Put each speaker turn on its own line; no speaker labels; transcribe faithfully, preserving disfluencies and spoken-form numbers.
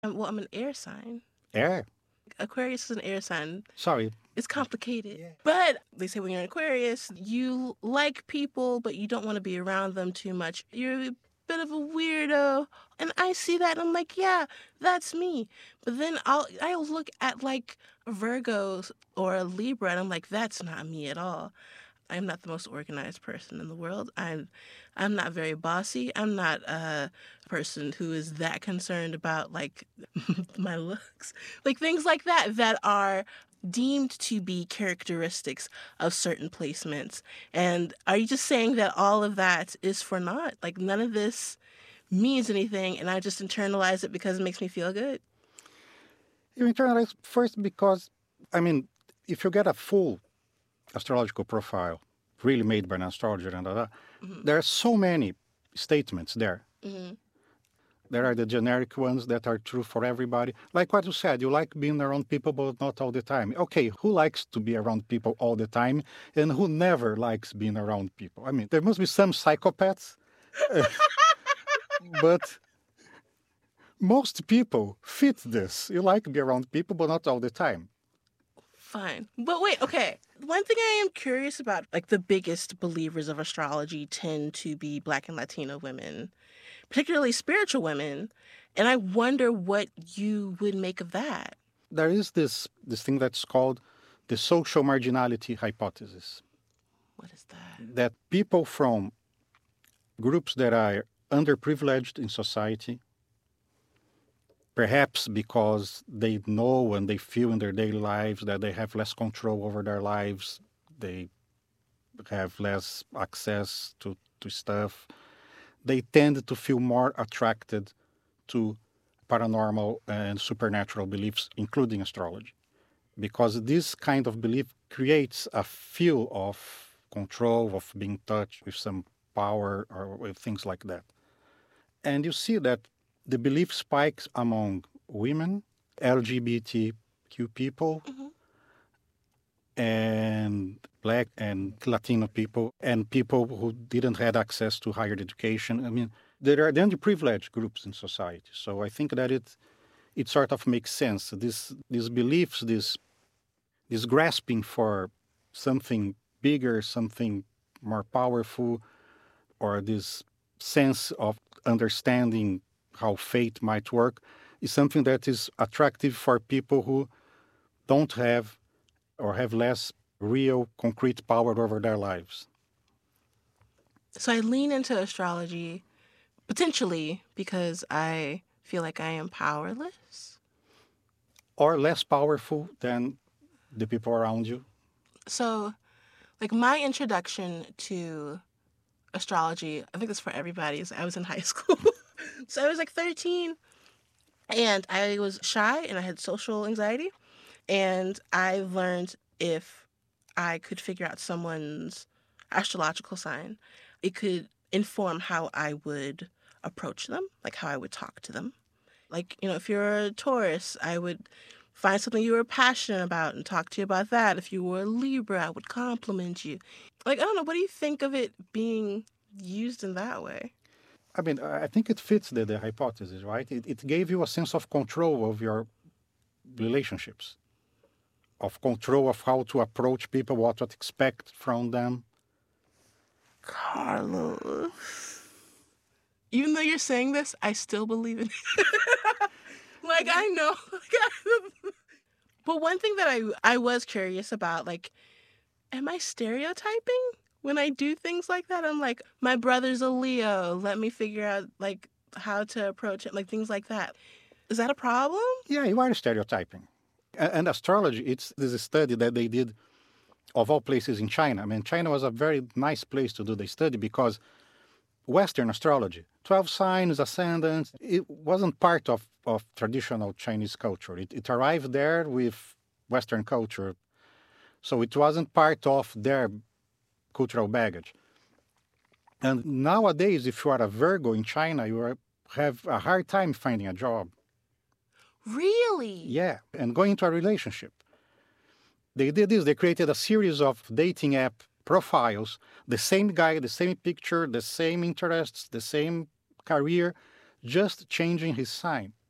Um, well, I'm an air sign.
Air?
Aquarius is an air sign.
Sorry.
It's complicated.
Yeah.
But they say when you're an Aquarius, you like people, but you don't want to be around them too much. You're a bit of a weirdo. And I see that and I'm like, yeah, that's me. But then I'll I'll look at like a Virgo or a Libra and I'm like, that's not me at all. I'm not the most organized person in the world. I'm I'm not very bossy. I'm not a person who is that concerned about like my looks. Like things like that that are deemed to be characteristics of certain placements. And are you just saying that all of that is for naught? Like none of this means anything and I just internalize it because it makes me feel good?
You internalize first because, I mean, if you get a full astrological profile, really made by an astrologer, and da, da,
Mm-hmm.
there are so many statements there.
Mm-hmm.
There are the generic ones that are true for everybody. Like what you said, you like being around people, but not all the time. Okay, who likes to be around people all the time and who never likes being around people? I mean, there must be some psychopaths, but most people fit this. You like to be around people, but not all the time.
Fine. But wait, okay. One thing I am curious about, like the biggest believers of astrology tend to be Black and Latino women, particularly spiritual women. And I wonder what you would make of that.
There is this, this thing that's called the social marginality hypothesis,
What is that?
that people from groups that are underprivileged in society, perhaps because they know and they feel in their daily lives that they have less control over their lives, they have less access to, to stuff, they tend to feel more attracted to paranormal and supernatural beliefs, including astrology, because this kind of belief creates a feel of control, of being touched with some power or with things like that. And you see that the belief spikes among women, L G B T Q people,
Mm-hmm.
and Black and Latino people, and people who didn't have access to higher education. I mean, there are the underprivileged groups in society. So I think that it it sort of makes sense. This these beliefs, this this grasping for something bigger, something more powerful, or this sense of understanding how fate might work is something that is attractive for people who don't have or have less real concrete power over their lives.
So I lean into astrology potentially because I feel like I am powerless.
Or less powerful than the people around you.
So, like, my introduction to astrology, I think it's for everybody, is I was in high school. So I was like thirteen and I was shy and I had social anxiety. And I learned if I could figure out someone's astrological sign, it could inform how I would approach them, like how I would talk to them. Like, you know, if you're a Taurus, I would find something you were passionate about and talk to you about that. If you were a Libra, I would compliment you. Like, I don't know, what do you think of it being used in that way?
I mean, I think it fits the, the hypothesis, right? It, it gave you a sense of control of your relationships, of control of how to approach people, what to expect from them.
Carlos. Even though you're saying this, I still believe in it. Like, I know. But one thing that I I was curious about, like, am I stereotyping when I do things like that? I'm like, my brother's a Leo. Let me figure out like how to approach it, like things like that. Is that a problem?
Yeah, you are stereotyping. A- And astrology, it's this study that they did of all places in China. I mean, China was a very nice place to do the study because Western astrology, twelve signs, ascendants, it wasn't part of, of traditional Chinese culture. It, it arrived there with Western culture. So it wasn't part of their cultural baggage. And nowadays, if you are a Virgo in China, you are, have a hard time finding a job.
Really?
Yeah, and going into a relationship. They did this. They created a series of dating app profiles, the same guy, the same picture, the same interests, the same career, just changing his sign.